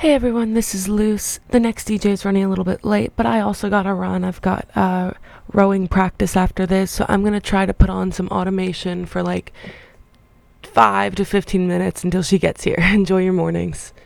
Hey everyone, this is Luce. The next DJ is running a little bit late, but I also got to run. I've got rowing practice after this, so I'm going to try to put on some automation for like 5 to 15 minutes until she gets here. Enjoy your mornings.